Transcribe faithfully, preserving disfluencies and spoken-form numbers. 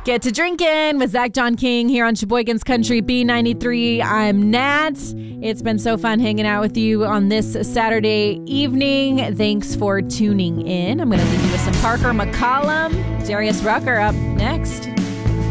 Get to drinking with Zach John King here on Sheboygan's Country B ninety-three. I'm Nat. It's been so fun hanging out with you on this Saturday evening. Thanks for tuning in. I'm going to leave you with some Parker McCollum. Darius Rucker up next.